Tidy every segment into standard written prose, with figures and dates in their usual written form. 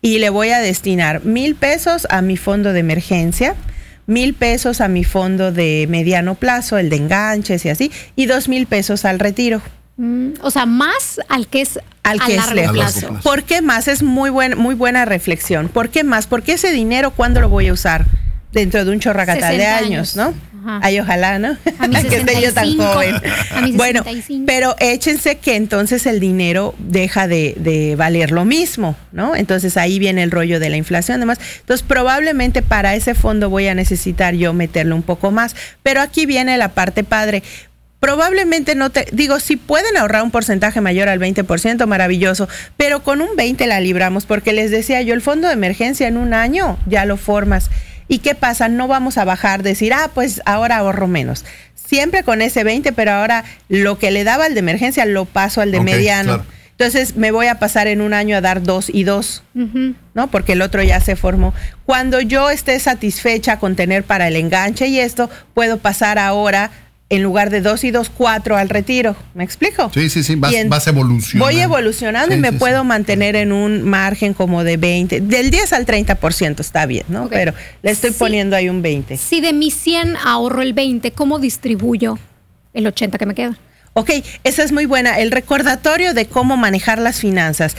y le voy a destinar 1,000 pesos a mi fondo de emergencia, 1,000 pesos a mi fondo de mediano plazo, el de enganches y así, y 2,000 pesos al retiro. O sea, más al que es a largo plazo. ¿Por qué más? Es muy buena reflexión. ¿Por qué más? Porque ese dinero, ¿cuándo lo voy a usar? Dentro de un chorracatal de años, ¿no? Ajá. Ay, ojalá, ¿no? A mis 65. Que esté yo tan joven. A mis 65. Bueno, pero échense que entonces el dinero deja de valer lo mismo, ¿no? Entonces ahí viene el rollo de la inflación, además. Entonces probablemente para ese fondo voy a necesitar yo meterle un poco más. Pero aquí viene la parte padre. Probablemente si pueden ahorrar un porcentaje mayor al 20%, maravilloso, pero con un 20% la libramos, porque les decía yo, el fondo de emergencia en un año ya lo formas. ¿Y qué pasa? No vamos a bajar, decir, pues ahora ahorro menos. Siempre con ese 20%, pero ahora lo que le daba al de emergencia lo paso al de mediano. Claro. Entonces me voy a pasar en un año a dar 2 y 2, ¿no? Porque el otro ya se formó. Cuando yo esté satisfecha con tener para el enganche y esto, puedo pasar ahora, en lugar de 2 y 2, 4 al retiro. ¿Me explico? Sí. Vas evolucionando. Voy evolucionando y me puedo mantener en un margen como de 20, del 10 al 30% está bien, ¿no? Okay. Pero le estoy poniendo ahí un 20. Si de mis 100 ahorro el 20, ¿cómo distribuyo el 80 que me queda? Ok, esa es muy buena. El recordatorio de cómo manejar las finanzas.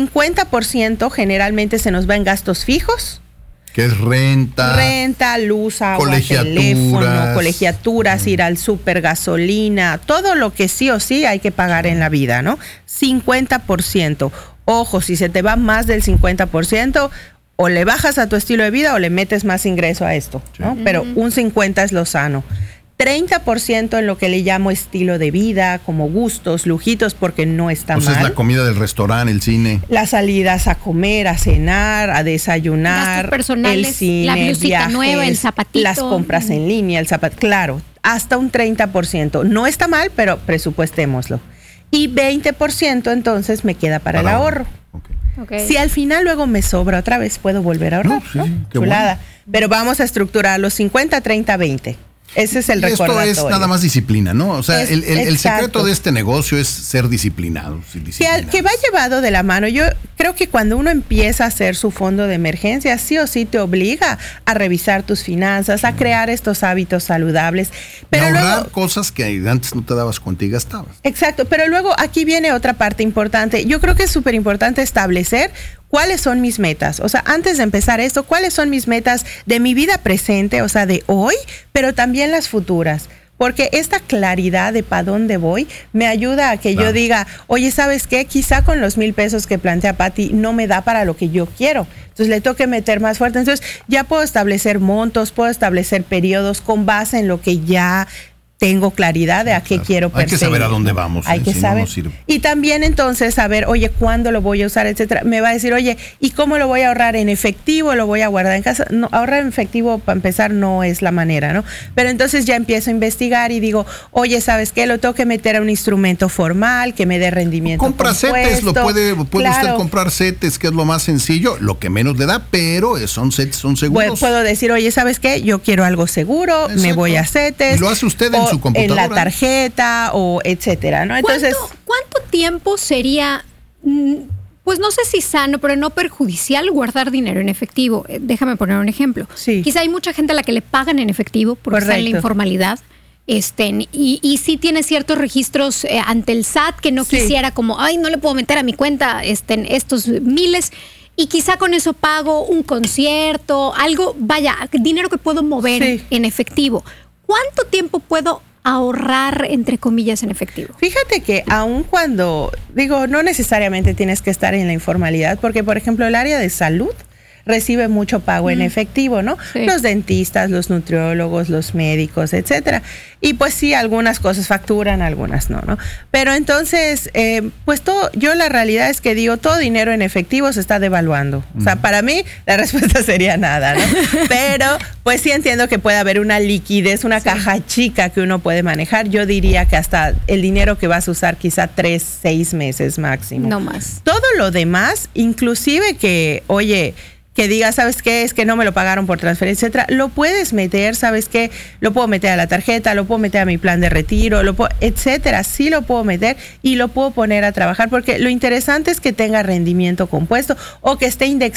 50% generalmente se nos va en gastos fijos. Que es renta, luz, agua, teléfono, colegiaturas, ir al súper, gasolina, todo lo que sí o sí hay que pagar en la vida, ¿no? 50%. Ojo, si se te va más del 50%, o le bajas a tu estilo de vida o le metes más ingreso a esto, ¿no? Sí. Pero un 50% es lo sano. 30% en lo que le llamo estilo de vida, como gustos, lujitos, porque no está mal. Entonces la comida del restaurante, el cine. Las salidas a comer, a cenar, a desayunar, gastos personales, el cine, la blusita viajes, nueva, el zapatito. Las compras en línea, el zapato, claro, hasta un 30%. No está mal, pero presupuestémoslo. Y 20% entonces me queda para el ahorro. Okay. Si al final luego me sobra otra vez, puedo volver a ahorrar, ¿no? Chulada. Bueno. Pero vamos a estructurar los 50, 30, 20. Ese es el recordatorio. Esto es nada más disciplina, ¿no? O sea, el secreto de este negocio es ser disciplinado. Que va llevado de la mano. Yo creo que cuando uno empieza a hacer su fondo de emergencia, sí o sí te obliga a revisar tus finanzas, a crear estos hábitos saludables. Pero ahorrar cosas que antes no te dabas cuenta y gastabas. Exacto, pero luego aquí viene otra parte importante. Yo creo que es súper importante establecer ¿cuáles son mis metas? O sea, antes de empezar esto, ¿cuáles son mis metas de mi vida presente, o sea, de hoy, pero también las futuras? Porque esta claridad de para dónde voy me ayuda a que yo diga, oye, ¿sabes qué? Quizá con los 1,000 pesos que plantea Pati no me da para lo que yo quiero. Entonces le tengo que meter más fuerte. Entonces ya puedo establecer montos, puedo establecer periodos con base en lo que ya tengo claridad de a qué quiero perseguir. Hay que saber a dónde vamos. Hay que saber. No y también entonces saber, oye, ¿cuándo lo voy a usar, etcétera? Me va a decir, oye, ¿y cómo lo voy a ahorrar? ¿En efectivo? ¿Lo voy a guardar en casa? No, ahorrar en efectivo, para empezar, no es la manera, ¿no? Pero entonces ya empiezo a investigar y digo, oye, ¿sabes qué? Lo tengo que meter a un instrumento formal que me dé rendimiento. Compra CETES, puede usted comprar CETES, que es lo más sencillo, lo que menos le da, pero son CETES, son seguros. Puedo decir, oye, ¿sabes qué? Yo quiero algo seguro, exacto. Me voy a CETES. Y lo hace usted en su computadora. En la tarjeta o etcétera, ¿no? Entonces, ¿cuánto tiempo sería, pues no sé si sano, pero no perjudicial guardar dinero en efectivo? Déjame poner un ejemplo. Sí. Quizá hay mucha gente a la que le pagan en efectivo por estar en la informalidad. Y sí tiene ciertos registros ante el SAT que no quisiera como, ay, no le puedo meter a mi cuenta estos miles. Y quizá con eso pago un concierto, algo, vaya, dinero que puedo mover en efectivo. ¿Cuánto tiempo puedo ahorrar, entre comillas, en efectivo? Fíjate que aun cuando, no necesariamente tienes que estar en la informalidad, porque, por ejemplo, el área de salud recibe mucho pago en efectivo, ¿no? Sí. Los dentistas, los nutriólogos, los médicos, etcétera. Y pues sí, algunas cosas facturan, algunas no, ¿no? Pero entonces, pues yo la realidad es que digo, todo dinero en efectivo se está devaluando. O sea, para mí la respuesta sería nada, ¿no? Pero pues sí entiendo que puede haber una liquidez, una caja chica que uno puede manejar. Yo diría que hasta el dinero que vas a usar quizá 3, 6 meses máximo. No más. Todo lo demás, inclusive que, oye, que diga, ¿sabes qué? Es que no me lo pagaron por transferencia, etcétera. Lo puedes meter, ¿sabes qué? Lo puedo meter a la tarjeta, lo puedo meter a mi plan de retiro, etcétera. Sí lo puedo meter y lo puedo poner a trabajar porque lo interesante es que tenga rendimiento compuesto o que esté indexado